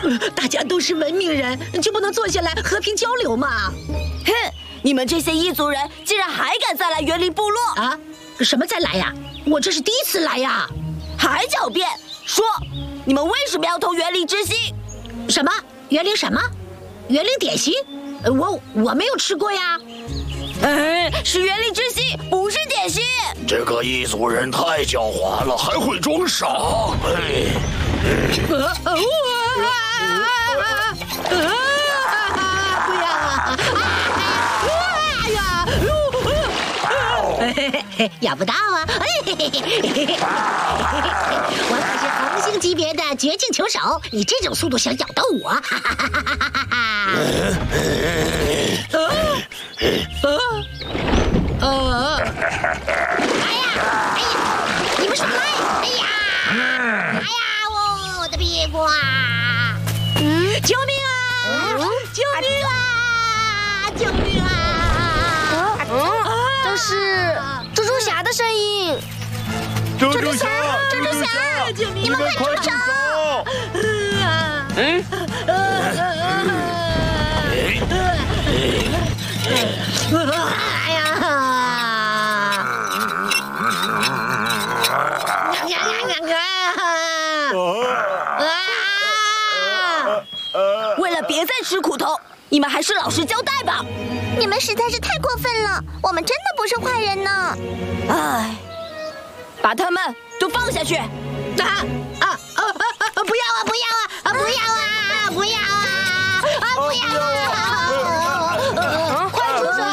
大家都是文明人，就不能坐下来和平交流吗？ 哼！你们这些异族人竟然还敢再来园林部落啊？什么再来呀？我这是第一次来呀！ 还狡辩，说你们为什么要偷园林之心？ 什么园林什么？园林点心？我没有吃过呀。 是园林之心，不是点心。 这个异族人太狡猾了，还会装傻。 不要啊！咬不到啊！我可是红星级别的绝境球手，你这种速度想咬到我？你们耍赖！我的屁股啊！救命啊！救命啊！救命啊！ 这是蜘蛛侠的声音。 蜘蛛侠， 你们快出手！ 为了别再吃苦头，你们还是老实交代吧。 你们实在是太过分了，我们真的不是坏人呢。 唉，把他们都放下去。 不要啊！不要啊！不要啊！不要啊！不要啊！ 快住手！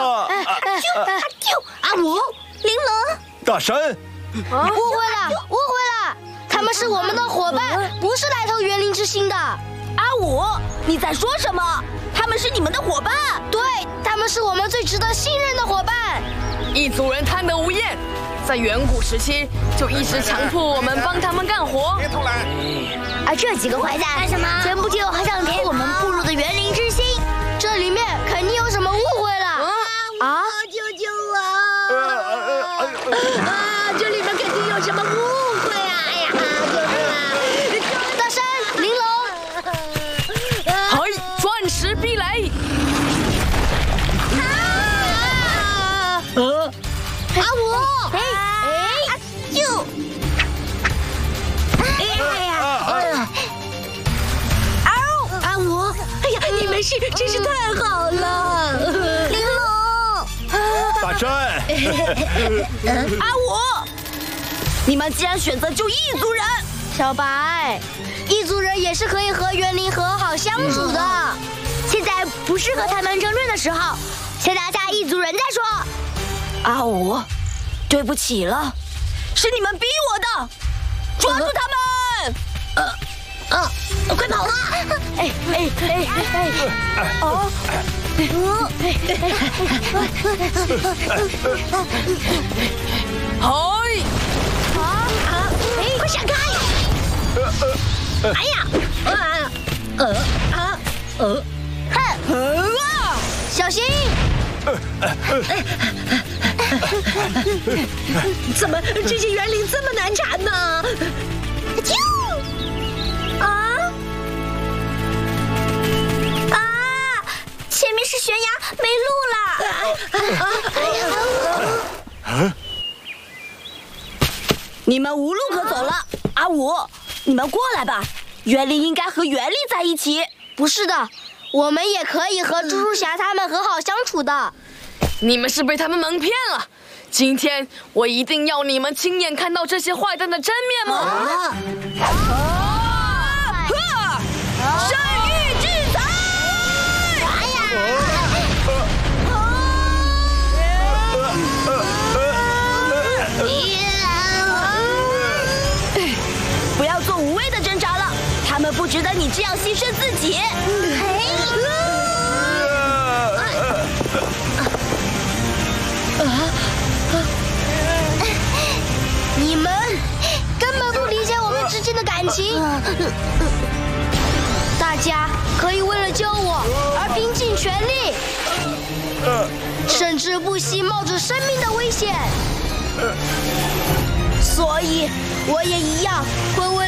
阿武， 玲珑， 大山， 误会了，他们是我们的伙伴，不是来偷园林之心的。 阿武，你在说什么？他们是你们的伙伴？ 对，他们是我们最值得信任的伙伴。 异族人贪得无厌，在远古时期就一直强迫我们帮他们干活。 别偷懒！ 而这几个坏蛋干什么？前不久还想偷我们部落的园林之心，这里面肯定有什么误会了。 救救我！这里面肯定有什么误会啊！救命啊！ 大山，玲珑， 钻石避雷！ 阿武，阿武，哎呀，你没事，真是太好了。 玲珑， 大山， 阿武，你们既然选择救异族人， 小白，异族人也是可以和园林和好相处的。现在不是和他们争论的时候，先拿下异族人再说。 阿武，对不起了，是你们逼我的，抓住他们！ 快跑啊！快闪开！哎呀！ 小心！ 怎么这些园林这么难缠呢？ 前面是悬崖，没路了。 你们无路可走了。阿武，你们过来吧，园林应该和园林在一起。 不是的，我们也可以和蜘蛛侠他们和好相处的。 你们是被他们蒙骗了。今天我一定要你们亲眼看到这些坏蛋的真面目！ 山芋制裁！不要做无谓的挣扎了，他们不值得你这样牺牲自己。 你们根本不理解我们之间的感情。大家可以为了救我而拼尽全力，甚至不惜冒着生命的危险。所以我也一样会为